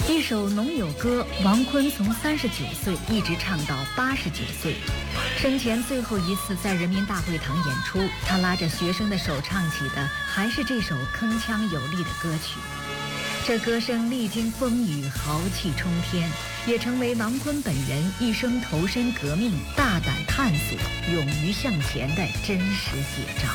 一首农友歌，王坤从39岁一直唱到89岁，生前最后一次在人民大会堂演出，他拉着学生的手唱起的还是这首铿锵有力的歌曲。这歌声历经风雨，豪气冲天，也成为王坤本人一生投身革命、大胆探索、勇于向前的真实写照。